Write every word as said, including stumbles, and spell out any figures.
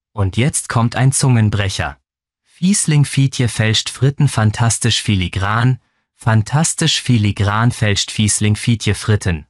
Und jetzt kommt ein Zungenbrecher. Fiesling Fietje fälscht Fritten fantastisch filigran, fantastisch filigran fälscht Fiesling Fietje Fritten.